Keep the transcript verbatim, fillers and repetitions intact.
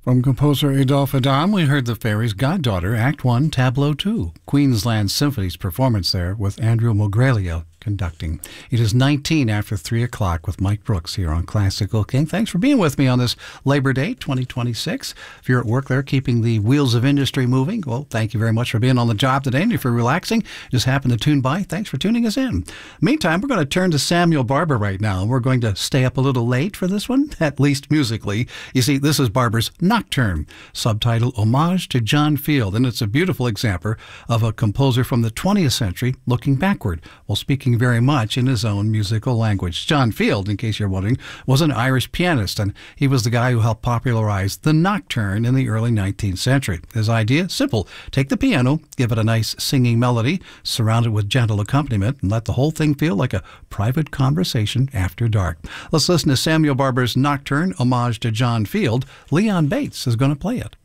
From composer Adolphe Adam, we heard The Fairy's Goddaughter, Act one, Tableau two. Queensland Symphony's performance there with Andrew Mogrelia conducting. It is nineteen after three o'clock with Mike Brooks here on Classical King. Thanks for being with me on this Labor Day twenty twenty-six. If you're at work there keeping the wheels of industry moving, well, thank you very much for being on the job today. And if you're relaxing, just happen to tune by, thanks for tuning us in. Meantime, we're going to turn to Samuel Barber right now. We're going to stay up a little late for this one, at least musically. You see, this is Barber's Nocturne, subtitle Homage to John Field, and it's a beautiful example of a composer from the twentieth century looking backward while speaking very much in his own musical language. John Field, in case you're wondering, was an Irish pianist, and he was the guy who helped popularize the nocturne in the early nineteenth century. His idea? Simple. Take the piano, give it a nice singing melody, surround it with gentle accompaniment, and let the whole thing feel like a private conversation after dark. Let's listen to Samuel Barber's Nocturne, Homage to John Field. Leon Bates is going to play it.